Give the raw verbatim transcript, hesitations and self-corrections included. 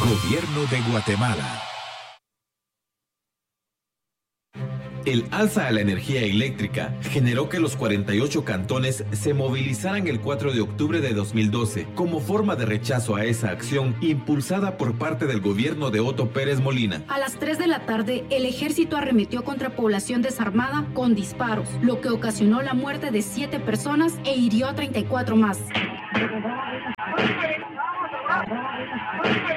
Gobierno de Guatemala. El alza a la energía eléctrica generó que los cuarenta y ocho cantones se movilizaran el cuatro de octubre de dos mil doce como forma de rechazo a esa acción impulsada por parte del gobierno de Otto Pérez Molina. A las tres de la tarde, el ejército arremetió contra población desarmada con disparos, lo que ocasionó la muerte de siete personas e hirió a treinta y cuatro más.